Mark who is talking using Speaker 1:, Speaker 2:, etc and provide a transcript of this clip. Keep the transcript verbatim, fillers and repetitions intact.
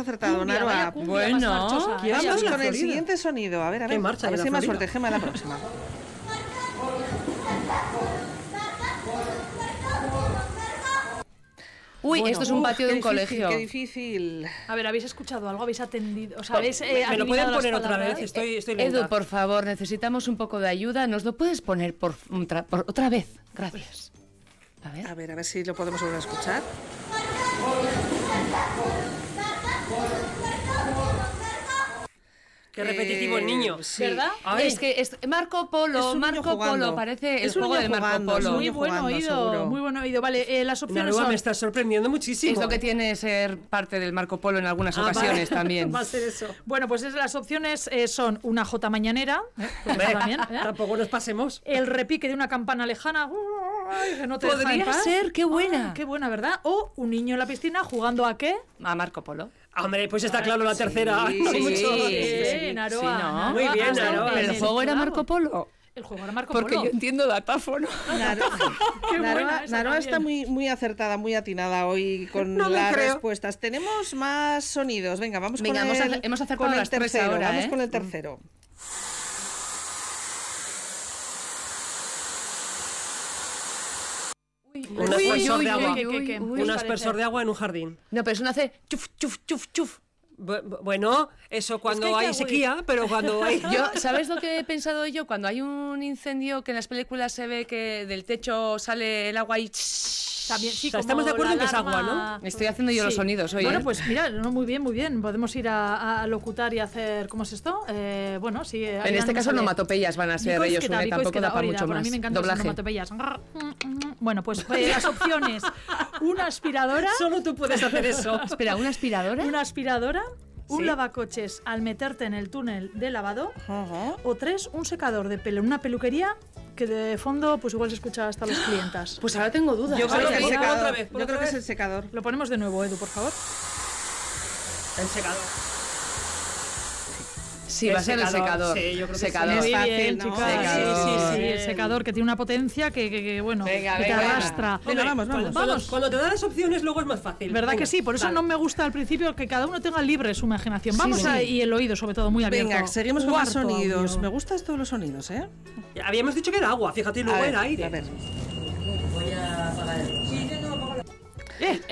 Speaker 1: acertado,
Speaker 2: Cumbia,
Speaker 1: Naroa.
Speaker 2: vaya cumbia
Speaker 3: Bueno,
Speaker 2: más marchosa.
Speaker 1: Vamos
Speaker 2: Vaya
Speaker 1: con
Speaker 2: cumbia.
Speaker 1: el
Speaker 4: Florida.
Speaker 1: siguiente sonido. A ver, a ver.
Speaker 4: Qué marcha
Speaker 1: a ver
Speaker 4: de
Speaker 1: si hay
Speaker 4: la
Speaker 1: más
Speaker 4: Florida.
Speaker 1: suerte. Gema, la próxima.
Speaker 3: Uy,
Speaker 1: Bueno,
Speaker 3: esto es un
Speaker 1: uf,
Speaker 3: patio
Speaker 1: qué
Speaker 3: de un
Speaker 1: difícil,
Speaker 3: colegio.
Speaker 1: Qué difícil.
Speaker 2: A ver, ¿habéis escuchado algo? ¿Habéis atendido? O sea, ¿habéis eh,
Speaker 4: ¿Me lo
Speaker 2: adivinado
Speaker 4: pueden
Speaker 2: las
Speaker 4: poner otra
Speaker 2: palabras?
Speaker 4: vez? Estoy, estoy lenta.
Speaker 3: Edu, por favor, necesitamos un poco de ayuda. ¿Nos lo puedes poner por, otra- por otra vez? Gracias. A ver.
Speaker 1: A ver, a ver si lo podemos volver a escuchar.
Speaker 4: Qué repetitivo el
Speaker 1: Eh,
Speaker 4: niño.
Speaker 1: sí.
Speaker 2: ¿Verdad?
Speaker 4: Ay.
Speaker 3: Es que es Marco Polo,
Speaker 1: Es un niño
Speaker 3: Marco
Speaker 1: jugando.
Speaker 3: Polo, parece el
Speaker 1: Es un
Speaker 3: juego
Speaker 1: niño
Speaker 3: de Marco
Speaker 1: jugando, es
Speaker 3: Polo.
Speaker 1: un
Speaker 2: Muy
Speaker 1: niño
Speaker 2: buen
Speaker 1: jugando,
Speaker 2: oído,
Speaker 1: seguro.
Speaker 2: muy buen oído. Vale, eh, las opciones
Speaker 4: Naroa,
Speaker 2: son...
Speaker 4: me estás sorprendiendo muchísimo.
Speaker 3: Es lo que tiene ser parte del Marco Polo en algunas
Speaker 4: Ah, vale.
Speaker 3: ocasiones también.
Speaker 4: Va a ser eso.
Speaker 2: Bueno, pues es, las opciones eh, son una jota mañanera, ¿eh? Pues
Speaker 4: Hombre,
Speaker 2: también, ¿eh?
Speaker 4: Tampoco nos pasemos.
Speaker 2: El repique de una campana lejana, ay, que no te deja en
Speaker 3: Podría
Speaker 2: paz.
Speaker 3: ser, qué buena.
Speaker 2: Ah, qué buena, ¿verdad? O un niño en la piscina jugando a qué.
Speaker 3: A Marco Polo.
Speaker 4: Hombre, pues está claro la tercera.
Speaker 1: sí,
Speaker 4: No
Speaker 1: sí,
Speaker 4: mucho.
Speaker 2: Sí, Naroa,
Speaker 3: sí, ¿no?
Speaker 2: Naroa,
Speaker 4: Muy bien,
Speaker 2: has dado
Speaker 4: Naroa.
Speaker 2: en
Speaker 3: Pero el juego era
Speaker 2: clavo.
Speaker 3: Marco Polo.
Speaker 2: El juego era Marco
Speaker 3: Porque
Speaker 2: Polo.
Speaker 3: yo entiendo datáfono.
Speaker 1: Naro-
Speaker 2: Qué buena
Speaker 1: Naroa,
Speaker 2: esa
Speaker 1: Naroa
Speaker 2: también.
Speaker 1: está muy, muy acertada, muy atinada hoy con
Speaker 4: No me
Speaker 1: las
Speaker 4: creo.
Speaker 1: respuestas. Tenemos más sonidos. Venga, vamos
Speaker 3: Venga,
Speaker 1: con
Speaker 3: hemos
Speaker 1: el,
Speaker 3: ace- hemos acertado
Speaker 1: con el
Speaker 3: las tres
Speaker 1: tercero.
Speaker 3: ahora,
Speaker 1: Vamos
Speaker 3: ¿eh?
Speaker 1: con el tercero.
Speaker 4: Un
Speaker 3: Uy,
Speaker 4: aspersor
Speaker 3: uy,
Speaker 4: de
Speaker 3: uy,
Speaker 4: agua.
Speaker 2: ¿Qué, qué, qué?
Speaker 3: uy,
Speaker 4: Un
Speaker 2: uy.
Speaker 4: aspersor de agua en un jardín.
Speaker 3: No, pero eso no hace chuf, chuf, chuf, chuf.
Speaker 4: Bu- bu- Bueno, eso cuando
Speaker 2: hay que
Speaker 4: hay
Speaker 2: agudizar.
Speaker 4: sequía, pero cuando hay...
Speaker 3: Yo, ¿sabes lo que he pensado yo? Cuando hay un incendio que en las películas se ve que del techo sale el agua y...
Speaker 2: También, sí,
Speaker 4: O sea,
Speaker 2: como
Speaker 4: estamos de acuerdo en
Speaker 2: la
Speaker 4: que es agua,
Speaker 2: alarma-
Speaker 3: Estoy haciendo yo los sonidos hoy,
Speaker 2: Bueno,
Speaker 3: ¿eh?
Speaker 2: pues mira, no, muy bien, muy bien. Podemos ir a, a locutar y hacer... ¿Cómo es esto? Eh, bueno, sí. eh,
Speaker 3: En
Speaker 2: Ariana
Speaker 3: este caso
Speaker 2: sale.
Speaker 3: onomatopeyas van a ser ellos,
Speaker 2: Bikoizketa,
Speaker 3: ¿eh? Tampoco
Speaker 2: bikoizketa,
Speaker 3: da para
Speaker 2: hori
Speaker 3: mucho
Speaker 2: Para
Speaker 3: más.
Speaker 2: mí me encantan las
Speaker 3: Doblaje.
Speaker 2: onomatopeyas. Bueno, pues eh, las opciones. Una aspiradora,
Speaker 4: Solo tú puedes hacer eso.
Speaker 3: Espera, ¿una aspiradora?
Speaker 2: una aspiradora, un
Speaker 4: Sí.
Speaker 2: lavacoches al meterte en el túnel de lavado,
Speaker 1: Ajá.
Speaker 2: o tres, un secador de pelo en una peluquería que de fondo pues igual se escucha hasta los clientas.
Speaker 3: Pues ahora tengo dudas.
Speaker 1: Yo creo
Speaker 4: Vale,
Speaker 1: que el
Speaker 4: ponlo
Speaker 1: secador.
Speaker 4: otra vez, ponlo
Speaker 1: Yo creo
Speaker 4: otra
Speaker 1: que es
Speaker 4: vez.
Speaker 1: el secador.
Speaker 2: Lo ponemos de nuevo, Edu, por favor.
Speaker 4: El secador.
Speaker 3: Sí,
Speaker 4: El
Speaker 3: va a ser el
Speaker 4: secador,
Speaker 3: secador.
Speaker 4: sí, yo creo que sí.
Speaker 3: secador.
Speaker 1: Es
Speaker 2: Muy
Speaker 1: fácil,
Speaker 2: bien,
Speaker 1: ¿no?
Speaker 2: chicas.
Speaker 3: Secador.
Speaker 2: Sí, sí, sí.
Speaker 4: Bien.
Speaker 2: El secador que tiene una potencia que, que, que, bueno,
Speaker 3: Venga,
Speaker 2: que te
Speaker 3: venga.
Speaker 2: arrastra.
Speaker 1: Venga,
Speaker 4: Hombre,
Speaker 1: vamos,
Speaker 4: cuando-
Speaker 1: vamos.
Speaker 4: Cuando,
Speaker 2: Vamos.
Speaker 4: cuando te dan las opciones, luego es más fácil.
Speaker 2: ¿Verdad
Speaker 4: Venga,
Speaker 2: que sí? Por eso
Speaker 4: dale.
Speaker 2: no me gusta al principio que cada uno tenga libre su imaginación. Vamos
Speaker 3: sí.
Speaker 2: a, y el oído, sobre todo, muy abierto.
Speaker 1: Venga, seguimos con más
Speaker 2: Cuarto
Speaker 1: sonidos.
Speaker 2: audio.
Speaker 1: Me gustan todos los sonidos, ¿eh?
Speaker 4: Habíamos dicho que era agua, fíjate, y luego
Speaker 1: A ver,
Speaker 4: era aire.
Speaker 1: a ver.
Speaker 2: Eh,